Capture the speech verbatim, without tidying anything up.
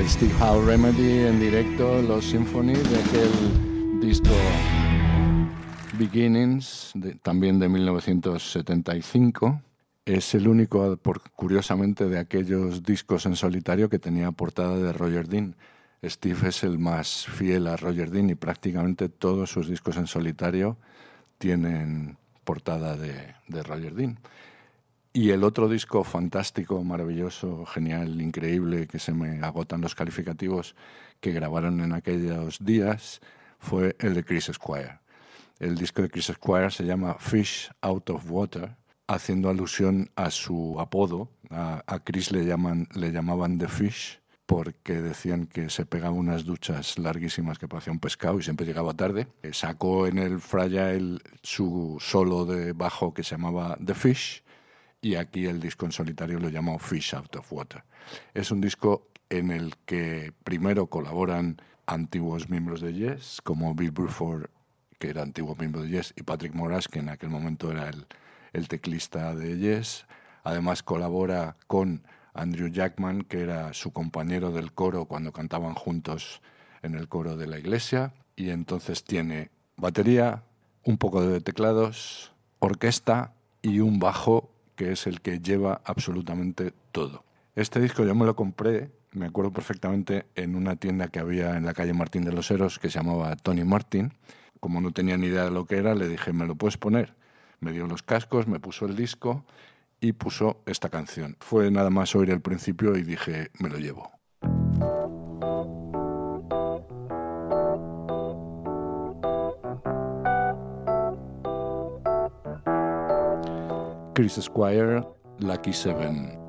Steve Howe Remedy en directo, los Symphony de aquel disco Beginnings, de, también de mil novecientos setenta y cinco. Es el único, por, curiosamente, de aquellos discos en solitario que tenía portada de Roger Dean. Steve es el más fiel a Roger Dean y prácticamente todos sus discos en solitario tienen portada de, de Roger Dean. Y el otro disco fantástico, maravilloso, genial, increíble, que se me agotan los calificativos, que grabaron en aquellos días, fue el de Chris Squire. El disco de Chris Squire se llama Fish Out of Water, haciendo alusión a su apodo. A, a Chris le, llaman, le llamaban The Fish, porque decían que se pegaba unas duchas larguísimas que parecía un pescado y siempre llegaba tarde. Sacó en el Fragile su solo de bajo que se llamaba The Fish, y aquí el disco en solitario lo llamó Fish Out of Water. Es un disco en el que primero colaboran antiguos miembros de Yes, como Bill Bruford, que era antiguo miembro de Yes, y Patrick Moraz, que en aquel momento era el, el teclista de Yes. Además colabora con Andrew Jackman, que era su compañero del coro cuando cantaban juntos en el coro de la iglesia. Y entonces tiene batería, un poco de teclados, orquesta y un bajo que es el que lleva absolutamente todo. Este disco yo me lo compré, me acuerdo perfectamente, en una tienda que había en la calle Martín de los Heros que se llamaba Tony Martin. Como no tenía ni idea de lo que era, le dije, ¿me lo puedes poner? Me dio los cascos, me puso el disco y puso esta canción. Fue nada más oír el principio y dije, me lo llevo. Chris Squire, Lucky Seven.